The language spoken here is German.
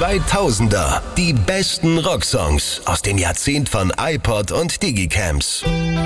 2000er. Die besten Rocksongs aus dem Jahrzehnt von iPod und Digicams.